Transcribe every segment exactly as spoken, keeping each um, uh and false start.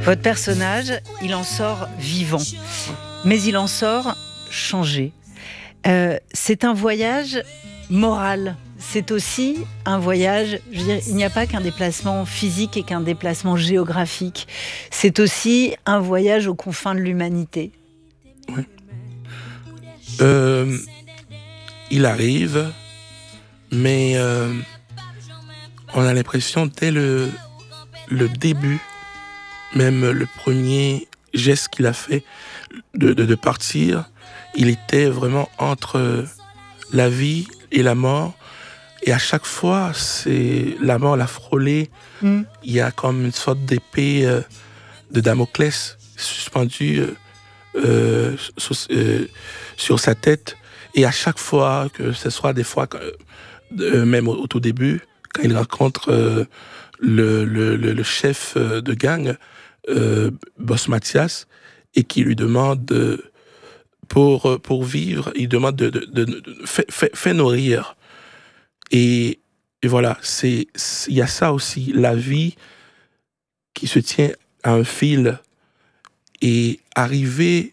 Votre personnage, il en sort vivant, mais il en sort changé. Euh, c'est un voyage moral. C'est aussi un voyage, je veux dire, il n'y a pas qu'un déplacement physique et qu'un déplacement géographique. C'est aussi un voyage aux confins de l'humanité. Oui. Euh, il arrive, mais euh, on a l'impression dès le, le début, même le premier geste qu'il a fait de, de, de partir, il était vraiment entre la vie et la mort. Et à chaque fois, c'est la mort l'a frôlé. Mm. Il y a comme une sorte d'épée euh, de Damoclès suspendue euh, euh, sur, euh, sur sa tête. Et à chaque fois, que ce soit des fois, euh, même au, au tout début, quand il rencontre euh, le, le, le, le chef de gang, euh, Boss Mathias, et qui lui demande de, pour, pour vivre, il demande de, de, de, de, de fait, fait, fait nourrir. Et, et voilà, c'est, il y a ça aussi, la vie qui se tient à un fil. Et arriver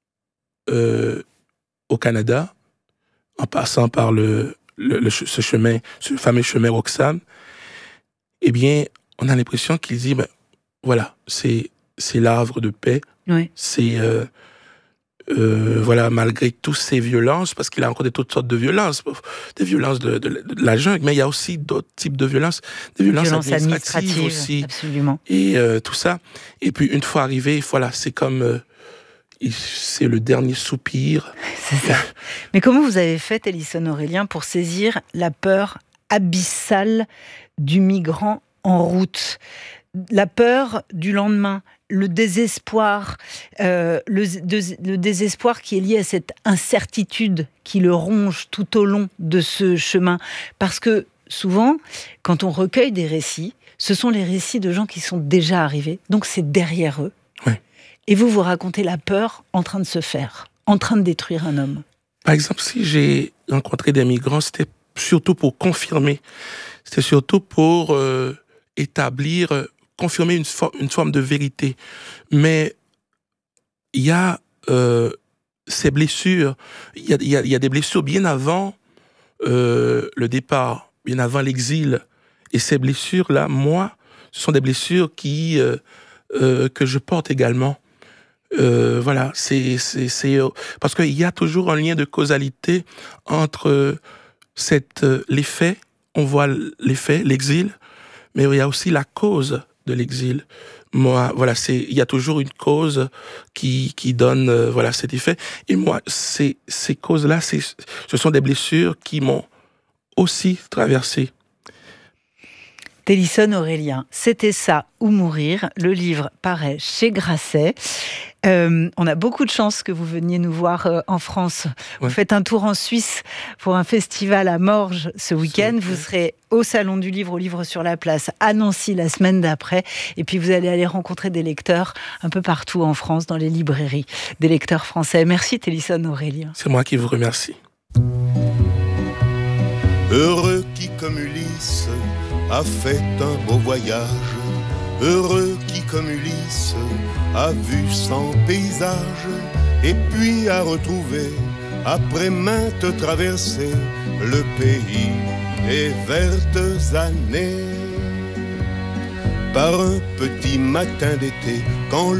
euh, au Canada, en passant par le, le, le, ce chemin, ce fameux chemin Roxham, eh bien, on a l'impression qu'il dit, ben, voilà, c'est, c'est l'havre de paix. Oui. C'est, euh, euh, voilà, malgré toutes ces violences, parce qu'il a rencontré toutes sortes de violences, des violences de, de, de la jungle, mais il y a aussi d'autres types de violences, des violences Violence administratives, administrative aussi. Absolument. Et euh, tout ça. Et puis, une fois arrivé, voilà, c'est comme... Euh, c'est le dernier soupir. C'est ça. Mais comment vous avez fait, Hélisson Aurélien, pour saisir la peur abyssale du migrant en route ? La peur du lendemain, le désespoir, euh, le, de, le désespoir qui est lié à cette incertitude qui le ronge tout au long de ce chemin. Parce que souvent, quand on recueille des récits, ce sont les récits de gens qui sont déjà arrivés, donc c'est derrière eux. Oui. Et vous, vous racontez la peur en train de se faire, en train de détruire un homme. Par exemple, si j'ai rencontré des migrants, c'était surtout pour confirmer, c'était surtout pour euh, établir, euh, confirmer une, for- une forme de vérité. Mais il y a euh, ces blessures, il y a, y, a, y a des blessures bien avant euh, le départ, bien avant l'exil. Et ces blessures-là, moi, ce sont des blessures qui, euh, euh, que je porte également. Euh, voilà, c'est, c'est, c'est euh, parce qu'il y a toujours un lien de causalité entre euh, cette, euh, l'effet, on voit l'effet, l'exil, mais il y a aussi la cause de l'exil. Moi, voilà, c'est, il y a toujours une cause qui, qui donne, euh, voilà, cet effet. Et moi, ces, ces causes-là, c'est, ce sont des blessures qui m'ont aussi traversé. Hélisson Aurélien, c'était ça ou mourir. Le livre paraît chez Grasset. Euh, on a beaucoup de chance que vous veniez nous voir euh, en France. Ouais. Vous faites un tour en Suisse pour un festival à Morges ce week-end. Okay. Vous serez au Salon du Livre, au Livre sur la Place, à Nancy la semaine d'après. Et puis vous allez aller rencontrer des lecteurs un peu partout en France, dans les librairies, des lecteurs français. Merci Hélisson Aurélien. C'est moi qui vous remercie. Heureux qui, comme Ulysse, a fait un beau voyage, heureux qui comme Ulysse a vu cent paysages, et puis a retrouvé, après maintes traversées, le pays des vertes années. Par un petit matin d'été, quand